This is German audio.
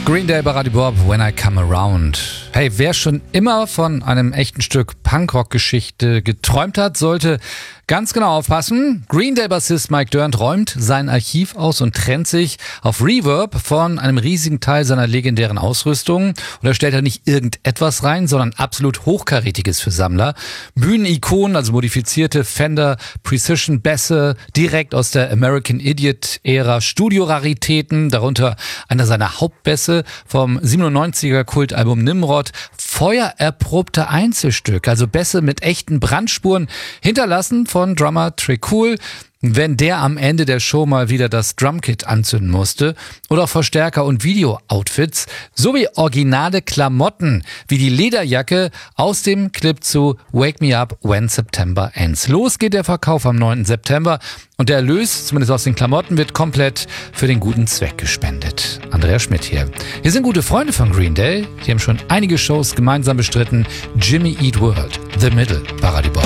Green Day bei Radio Bob, When I Come Around. Hey, wer schon immer von einem echten Stück Punkrock-Geschichte geträumt hat, sollte ganz genau aufpassen. Green Day-Bassist Mike Dirnt räumt sein Archiv aus und trennt sich auf Reverb von einem riesigen Teil seiner legendären Ausrüstung. Und da stellt er nicht irgendetwas rein, sondern absolut Hochkarätiges für Sammler. Bühnenikonen, also modifizierte Fender Precision Bässe, direkt aus der American Idiot-Ära, Studio-Raritäten, darunter einer seiner Hauptbässe vom 97er Kultalbum Nimrod, feuererprobte Einzelstücke, also Bässe mit echten Brandspuren, hinterlassen von Drummer Tré Cool, wenn der am Ende der Show mal wieder das Drumkit anzünden musste, oder auch Verstärker und Video-Outfits, sowie originale Klamotten, wie die Lederjacke aus dem Clip zu Wake Me Up When September Ends. Los geht der Verkauf am 9. September und der Erlös, zumindest aus den Klamotten, wird komplett für den guten Zweck gespendet. Andreas Schmidt hier. Wir sind gute Freunde von Green Day, die haben schon einige Shows gemeinsam bestritten. Jimmy Eat World, The Middle, bei Radio Bob.